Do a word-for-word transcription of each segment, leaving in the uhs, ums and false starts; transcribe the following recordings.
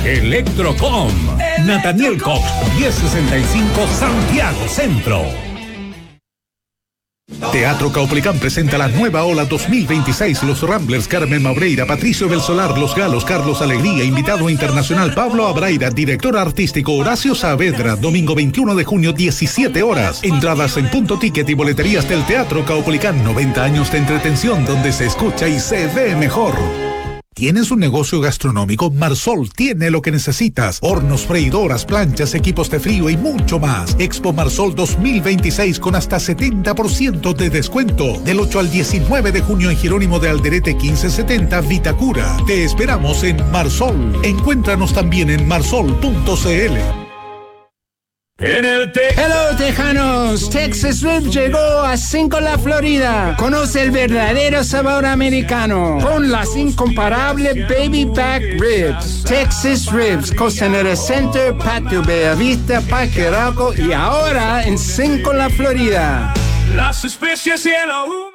Electrocom. Nathaniel Cox, diez sesenta y cinco, Santiago Centro. Teatro Caupolicán presenta la nueva ola dos mil veintiséis. Los Ramblers, Carmen Maureira, Patricio Belsolar, Los Galos, Carlos Alegría, invitado internacional Pablo Abraira, director artístico Horacio Saavedra, domingo veintiuno de junio, diecisiete horas. Entradas en Punto Ticket y boleterías del Teatro Caupolicán. noventa años de entretención donde se escucha y se ve mejor. ¿Tienes un negocio gastronómico? Marsol tiene lo que necesitas. Hornos, freidoras, planchas, equipos de frío y mucho más. Expo Marsol dos mil veintiséis con hasta setenta por ciento de descuento. Del ocho al diecinueve de junio en Jerónimo de Alderete quince setenta, Vitacura. Te esperamos en Marsol. Encuéntranos también en marsol punto c l. En el te- Hello Tejanos, Texas Ribs llegó a Cinco La Florida. Conoce el verdadero sabor americano con las incomparables Baby Back Ribs. Texas Ribs, Costanera Center, Patio Bellavista, Parque Arauco y ahora en Cinco La Florida. Las especies y el ahumado.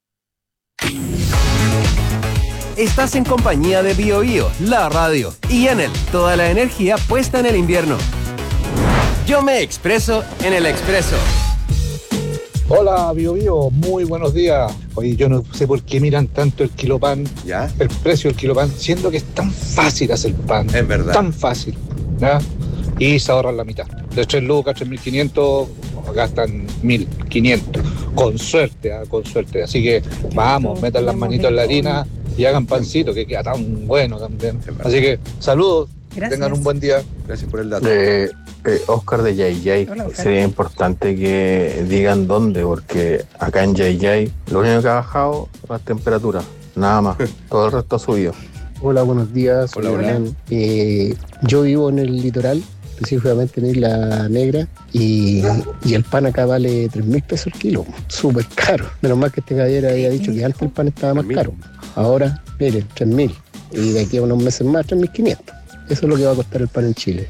Estás en compañía de Bio Bio, la radio, y Enel, toda la energía puesta en el invierno. Yo me expreso en el expreso. Hola, Bio Bio, muy buenos días. Oye, yo no sé por qué miran tanto el kilopan, ¿ya? El precio del kilopan, siendo que es tan fácil hacer pan. Es verdad. Tan fácil, ¿ya? Y se ahorran la mitad. De tres lucas, tres mil quinientos, gastan mil quinientos. Con suerte, ¿eh? Con suerte. Así que vamos, metan las manitos en la harina y hagan pancito, que queda tan bueno también. Así que, saludos. Gracias. Tengan un buen día. Gracias por el dato. Eh, eh, Oscar de Yay Yay. Hola, Oscar. Sería importante que digan dónde, porque acá en Yay Yay lo único que ha bajado es la temperatura, nada más. Todo el resto ha subido. Hola, buenos días. Hola, hola. Eh, yo vivo en el litoral, específicamente en Isla Negra, y, y el pan acá vale tres mil pesos el kilo. Súper caro. Menos mal que este caballero había dicho que antes el pan estaba más caro. Ahora, miren, tres mil. Y de aquí a unos meses más, tres mil quinientos. Eso es lo que va a costar el pan en Chile.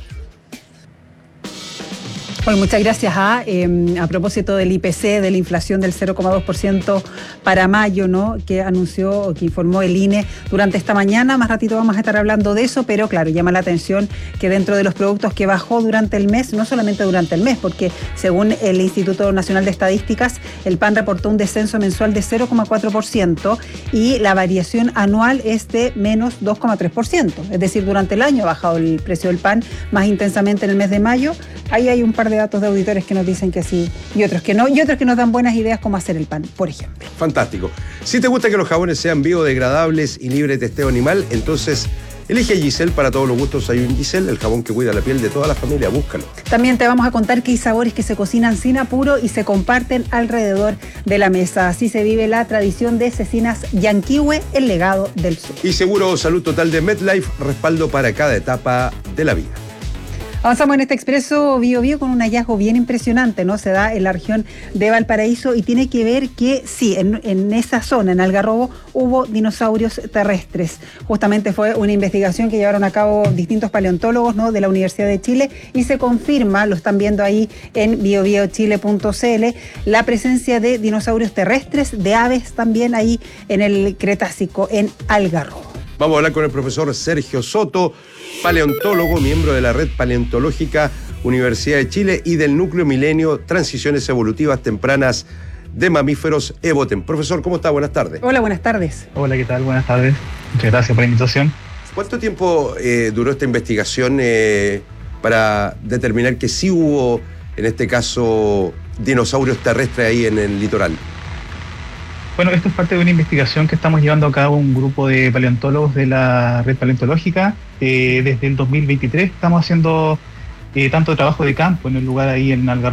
Bueno, muchas gracias. A, eh, a propósito del I P C, de la inflación del cero coma dos por ciento para mayo, ¿no? Que anunció o que informó el I N E durante esta mañana. Más ratito vamos a estar hablando de eso, pero claro, llama la atención que dentro de los productos que bajó durante el mes, no solamente durante el mes, porque según el Instituto Nacional de Estadísticas, el pan reportó un descenso mensual de cero coma cuatro por ciento y la variación anual es de menos dos coma tres por ciento. Es decir, durante el año ha bajado el precio del pan más intensamente en el mes de mayo. Ahí hay un par de datos de auditores que nos dicen que sí y otros que no, y otros que nos dan buenas ideas cómo hacer el pan, por ejemplo. Fantástico. Si te gusta que los jabones sean biodegradables y libre de testeo animal, entonces elige Giselle. Para todos los gustos hay un Giselle, el jabón que cuida la piel de toda la familia. Búscalo. También te vamos a contar que hay sabores que se cocinan sin apuro y se comparten alrededor de la mesa. Así se vive la tradición de Cecinas Yanquihue, el legado del sur. Y seguro Salud Total de MetLife, respaldo para cada etapa de la vida. Avanzamos en este expreso Bio Bio con un hallazgo bien impresionante, ¿no? Se da en la región de Valparaíso y tiene que ver que sí, en, en esa zona, en Algarrobo, hubo dinosaurios terrestres. Justamente fue una investigación que llevaron a cabo distintos paleontólogos, ¿no? De la Universidad de Chile y se confirma, lo están viendo ahí en bio bio chile punto c l, la presencia de dinosaurios terrestres, de aves también ahí en el Cretácico, en Algarrobo. Vamos a hablar con el profesor Sergio Soto, paleontólogo, miembro de la Red Paleontológica Universidad de Chile y del Núcleo Milenio Transiciones Evolutivas Tempranas de Mamíferos Evotem. Profesor, ¿cómo está? Buenas tardes. Hola, buenas tardes. Hola, ¿qué tal? Buenas tardes. Muchas gracias por la invitación. ¿Cuánto tiempo eh, duró esta investigación eh, para determinar que sí hubo, en este caso, dinosaurios terrestres ahí en el litoral? Bueno, esto es parte de una investigación que estamos llevando a cabo un grupo de paleontólogos de la Red Paleontológica. Eh, desde el dos mil veintitrés estamos haciendo eh, tanto trabajo de campo en el lugar ahí en Algarrobo